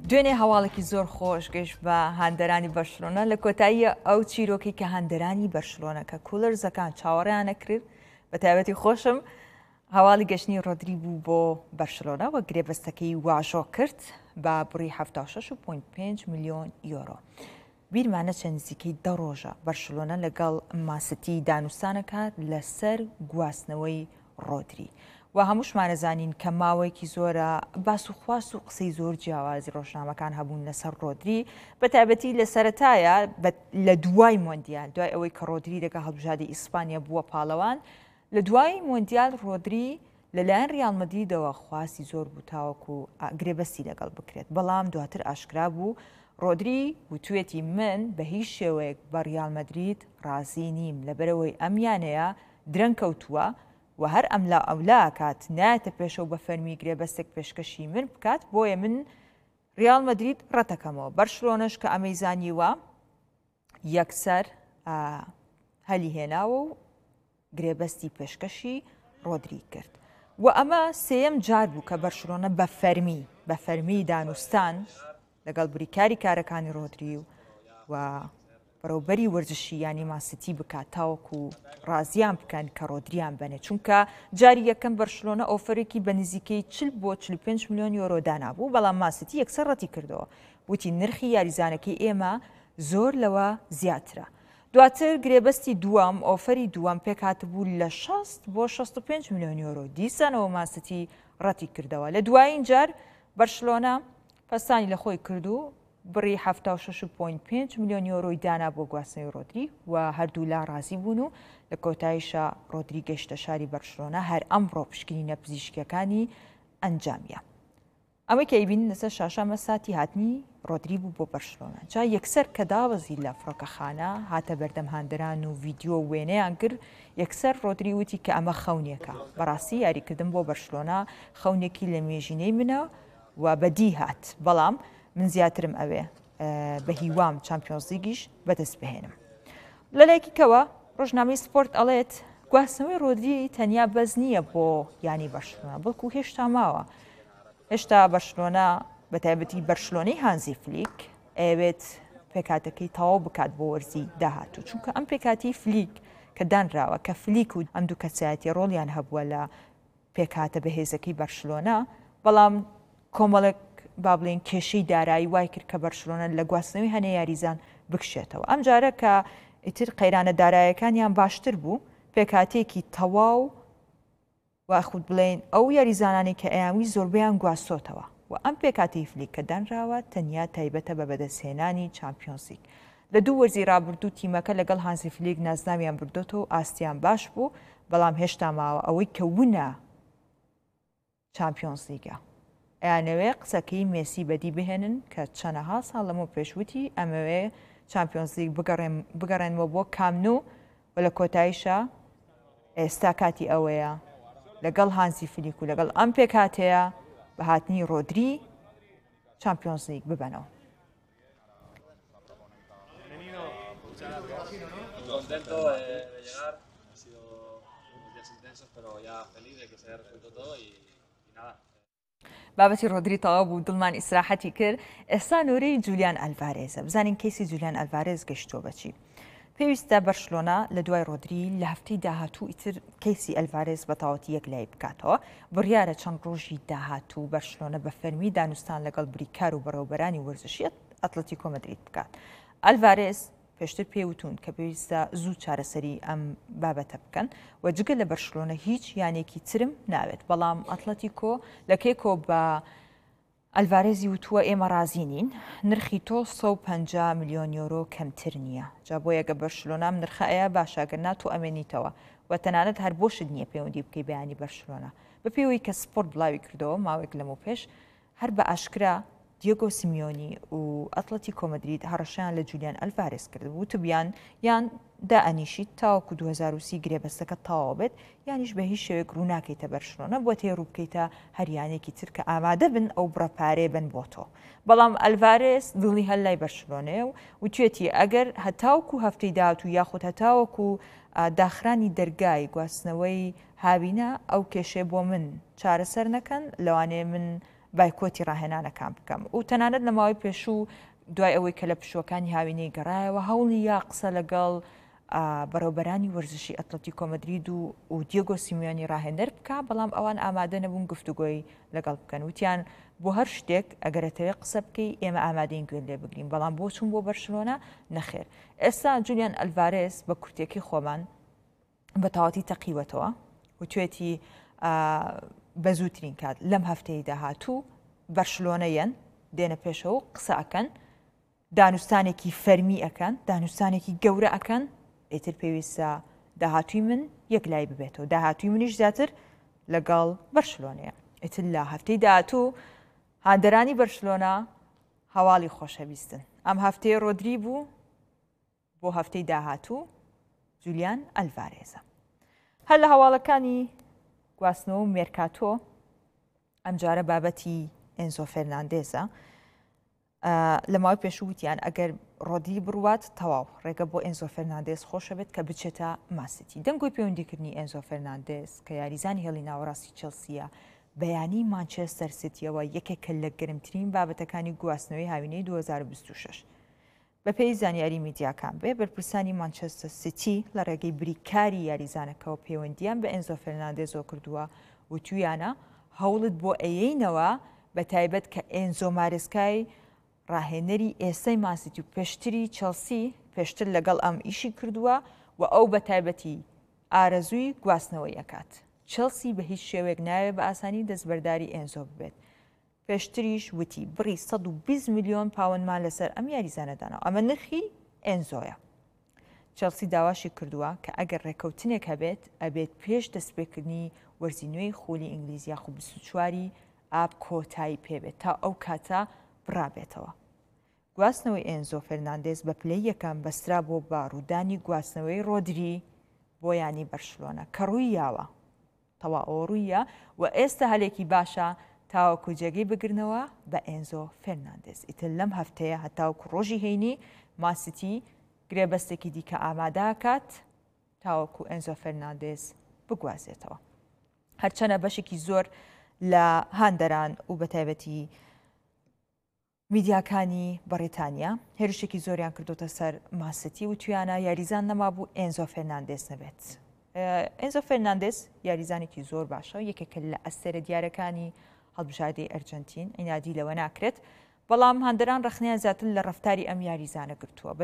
دوێنێ هەواڵێکی زۆر خۆش گەشت بە هاندەرانی بەرشلۆنە لە کۆتاییە ئەو چیرۆکی کە هاندەرانی بەرشلۆنە کە کولەرزەکان چاوەڕیانە کرد بە تایبەتی خۆشم هەواڵی گەشتنی ڕۆدری بوو بۆ بەرشلۆنە وە گرێبەستەکەی واژۆ کرد بە بڕی 76.5 میلیۆن یۆرۆ. بیرمانە چەند نزیکەی 10 ڕۆژە بەرشلۆنە لەگەڵ ماستی دانوستانەکات لەسەر گواستنەوەی ڕۆدری. و هەمووشمانەزانین کە ماوەیەکی زۆرە باس و خواست و قسەی زۆر جیاوازی ڕۆژنامەکان هەبوون لەسەر ڕۆدری بە تایبەتی لە سەرەتایە لە دوای مۆندیال دوای ئەوەی کە ڕۆدری لەگە هەڵبژاردی ئیسپانیا بووە پاڵەوان لە دوای مۆندیال ڕۆدری لەلایەن ڕیال مەدریدەوە خواستی زۆر بوو تاوەکو گرێبەستی لەگەڵ بکرێت بەڵام دواتر ئاشکرا بوو ڕۆدری وتوێتی من بە هیچ شێوەیەک بە ڕیال مەدرید ڕازی نیم لەبەرەوەی ئەمیانەیە درەنگ کەوتووە و هەر ئەملا ئەولا کات نایەتە پێشەوە بە فەرمی گرێبەستێک پێشکەشی من بکات بۆیە من ڕیال مەدرید ڕەتەکەمەوە. بەرشلۆنەش کە ئەمەی زانیوە یەکسەر هەلی هێناوە و گرێبەستی پێشکەشی ڕۆدری کرد و ئەمە سێەم جار بوو کە بەرشلۆنە بە فەرمی دانوستان لەگەڵ بریکاری کارەکانی ڕۆدری و بەڕێوەبەری وەرزشی ینی ماستی بکات تاوەکو ڕازیان بکەن کە ڕۆدریان بنێت چونکە جاری یەکەم بەرشلۆنە ئۆفرێکی بە نزیکەی 40 بۆ 45 میلیۆن یۆرۆ دانابوو بەڵام ماستی یەکسەر ڕەتی کردەوە وتی نرخی یاریزانەکەی ئێمە زۆر لەوە زیاترە. دواتر گرێبەستی دووەم ئۆفەری دووەم پێکهاتبوو لە 60 بۆ 65 میلیۆن یۆرۆ دیسانەوە ماستی ڕەتی کردەوە. لە دوایین جار بەرشلۆنە پەستانی لە خۆی کردو بڕی 76.5 میلیۆن یۆرۆی دانا بۆ گواستنەوەی ڕۆدری و هەردوو لا ڕازی بوون و لە کۆتاییشە ڕۆدری گەشتە شاری بەرشلۆنە هەر ئەمڕۆ پشکنینە پزیشکیەکانی ئەنجامیە. ئەمە کە ئەیبین لەسەر شاشە مەساتی هاتنی ڕۆدری بوو بۆ بەرشلۆنە جا یەکسەر کە داوەزی لە فڕۆکەخانە هاتە بەردەم هاندەران و ڤیدیۆ وێنەیان کرد یەکسەر ڕۆدری وتی کە ئەمە خەونێکە بەڕاستی یاریکردن بۆ بەرشلۆنە خەونێکی لە مێژینەی منە و بەدی هات بەڵام من زیاترم ئەوێ بە هیوام چامپیۆنز لیگیش بەدەست بهێنم. لەلایەکی کەوە ڕۆژنامەی سپۆرت ئەڵێت گواستنەوەی ڕۆدری تەنیا بەز نییە بۆ ینی بەرشلۆنە بەڵکو هێشتا ماوە. هێشتا بەرشلۆنە بە تایبەتی بەرشلۆنەی هانزی فلیک ئەوێت پێکاتەکەی تەواو بکات بۆ وەرزی داهاتوو چونکە ئەم پێکاتی فلیک کە دانراوە کە فلیک و ئەم دوو کەسایەتی ڕۆڵیان هەبووە لە پێکاتە بەهێزەکەی بەرشلۆنە بەڵام کۆمەڵک با بڵێن کێشەی دارایی وای کرد کە بەرشلۆنە لە گواستنەوەی هەنێ یاریزان بکشێتەوە. ئەم جارە کە ئیتر قەیرانە دارایەکانیان باشتر بوو پێکاتێکی تەواو واخود بڵێن ئەو یاریزانانی کە ئەیاوی زۆربیان گواستۆتەوە و ئەم پێکاتی فلیک کە دانراوە تەنیا تایبەتە بە بەدەستهێنانی چامپیۆنز لیگ. لە دوو وەرزی ڕابردوو تیمەکە لەگەڵ هانزی فلیک نازناویان بردوتەوە و ئاستیان باش بوو بەڵام هێشتا ماوە ئەوەی کە وونە چامپیۆنز لیگە. ئەیانەوێ قسەکەی مێسی بەدی بهێنن کە چەندەها ساڵ لەمە پێشوتی ئەمەوێ چامپیۆنز لیگ بگەڕێنەوە بۆ کامنو و لە کۆتاییشە ئێستا کاتی ئەوەیە لەگەڵ هانزی فلیک و لەگەڵ ئەم پێکاتەیە بە هاتنی ڕۆدری چامپیۆنز لیگ ببەنەوە. بابەتی ڕۆدری تەواو بوو دڵمان ئیسراحەتی کرد. ئێستا نۆرەی جولیان ئەلڤارێزە. بزانین کەیسی جولیان ئەلڤارێز گەشتۆ بەچی. پێویستە بەرشلۆنە لە دوای ڕۆدری لە هەفتەی داهاتوو ئیتر کەیسی ئەلڤارێز بە تەواوەتی یەک لای بکاتەوە. بڕیارە چەند ڕۆژی داهاتوو بەرشلۆنە بە فەرمی دانوستان لەگەڵ بریکار و بەڕێوەبەرانی وەرزشیەت ئەتلەتیکۆ مەدرید بکات. ئەلڤارێز پێشتر پێوتون کە پێویستە زوو چارەسەری ئەم بابەتە بکەن و جگە لە بەرشلۆنە هیچ یانێکی ترم ناوێت بەڵام ئەتلەتیکۆ لە کێکۆ بە ئەلڤارێزی وتووە ئێمە ڕازی نین نرخی تۆ 150 میلیۆن یۆرۆ کەمتر نییە جا بۆ یەگە بەرشلۆنام نرخەیە باشاگەر ناتۆ ئەمێنیتەوە و تەنانەت هەر بۆشت نییە پەیوەندی بکەی بەیانی بەرشلۆنە بە پێوەی کە سپۆرت بڵاوی کردەوە ماوەیەک لەمە پێش هەر بە ئاشکرا دیێگۆ سیمیۆنی و ئەتلەتیکۆ مەدرید هەڕەشیان لە جولیان ئەلڤارێز کرد وتبیان یان دائەنیشیت تاوەکو 2030 گرێبەستەکە تەواو بێت یانیش بە هیچ شێوەیەک ڕووناکەیتە بەرشلۆنە بۆ تێڕوو بکەیتە هەریانێکی تر کە ئامادە بن ئەو بڕەپارێ بن بۆ تۆ بەڵام ئەلڤارێز دڵی هەل لای بەرشلۆنەیە و وتوێتی ئەگەر هەتاوکو هەفتەی داهاتوو یاخود هەتاوەکو داخرانی دەرگای گواستنەوەی هاوینە ئەو کێشێ بۆ من چارەسەر نەکەن لەوانەیە من بایکۆتی ڕاهێنانەکان بکەم و تەنانەت لە ماوەی پێشوو دوای ئەوەی کە لە پشوەکانی هاوینەی گەڕایەوە هەوڵی یا قسە لەگەڵ بەڕێوەبەرانی وەرزشی ئەتلەتیکۆ مەدرید و دیێگۆ سیمیۆنی ڕاهێنەر بکە بەڵام ئەوان ئامادە نەبوون گفتوگۆی لەگەڵ بکەن وتیان بۆ هەر شتێک ئەگەرەتەوێت قسە بکەی ئێمە ئامادەین گوێن لێ بگرین بەڵام بۆ چوون بۆ بەرشلۆنە نەخێر ئێستا جولیان ئەلڤارێز بە کورتێکی خۆمان بە تەواتی تەقیوەتەوە وتوێتی بە زووترین کات لەم هەفتەی داهاتوو بەرشلۆنەیەن دێنە پێشەوە قسە ئەکەن دانوستانێکی فەرمی ئەەکەن دانوستانێکی گەورە ئەەکەن ئیتر پێویستە داهاتووی من یەک لای ببێتەوە داهاتووی منیش زیاتر لەگەڵ بەرشلۆنەیە ئیتر لە هەفتەی داهاتوو هاندەرانی بەرشلۆنە هەواڵی خۆشەویستن ئەم هەفتەیە ڕۆدری بوو بۆ هەفتەی داهاتوو جولیان ئەلڤارێزە هەر لە هەواڵەکانی گواستنەوە و مێرکاتۆ ئەمجارە بابەتی ئێنزۆ فێرناندێزە لە ماوەی پێشووتیان ئەگەر ڕۆدی بڕوات تەواو ڕێگە بۆ ئێنزۆ فێرناندێز خۆشە بێت کە بچێتە ماسیتی دەنگۆی پەیوەندیکردنی ئێنزۆ فێرناندێز کە یاریزانی هێڵی ناوەڕاستی چێلسیە بەیانی مانچێستەر سیتیەوە یەکێکە لە گرنگترین بابەتەکانی گواستنەوەی هاوینەی 2026 بە پێی زانیاری میدیاکان بێ بەرپرسانی مانچێستەر سیتی لە ڕێگەی بریکاری یاریزانەکەەوە پەیوەندیان بە ئێنزۆ فێرناندێزەوە کردووە و تویانە هەوڵت بۆ ئەیەینەوە بە تایبەت کە ئێنزۆ مارسکای ڕاهێنەری ئێستای ماسیتی و پێشتری چەلسی پێشتر لەگەڵ ئەم ئیشی کردووە و ئەو بە تایبەتی ئارەزووی گواستنەوەی ئەکات چەلسی بە هیچ شێوێک ناوێت بە ئاسانی دەستبەرداری ئێنزۆ ببێت پێشتریش وتی بڕی 120 میلیۆن پاوەندمان لەسەر ئەم یاریزانەدانەوە ئەمە نرخی ئێنزۆیە چەلسی داواشی کردووە کە ئەگەر ڕێکەوتنێک هەبێت ئەبێت پێش دەستپێکردنی وەرزینەوەی خۆلی ئینگلیزیا خو 24 ئاب کۆتایی پێبێت تا ئەو کاتە بڕابێتەوە گواستنەوەی ئێنزۆ فێرناندێز بە پلەی یەکەم بەسترا بۆ باڕوودانی گواستنەوەی ڕۆدری بۆ ینی بەرشلۆنە کە ڕوویاوە تەواو ڕوویە و ئێستا هەلێکی باشە تاوەکو جێگەی بگرنەوە بە ئێنزۆ فێرناندێز ئیتر لەم هەفتەیە هەتاوکو ڕۆژی هەینی ماسیتی گرێبەستێکی دیکە ئاماداکات تاوەکو ئێنزۆ فێرناندێز بگوازێتەوە هەرچەنە بەشێکی زۆر لە هاندەران و بەتایبەتی میدیاکانی بەڕێتانیا هێرشێکی زۆریان کردوتە سەر ماسیتی و تویانە یاریزان نەما بوو ئێنزۆ فێرناندێز نەبێت ئێنزۆ فێرناندێز یاریزانێکی زۆر باشە یەکێکە لە ئەستێرە دیارەکانی هەڵبژاردەی ئەرجەنتین ئەینادی لەوە ناکرێت بەڵام هاندەران ڕخنیان زیاتر لە ڕەفتاری ئەم یاریزانە گرتووە بە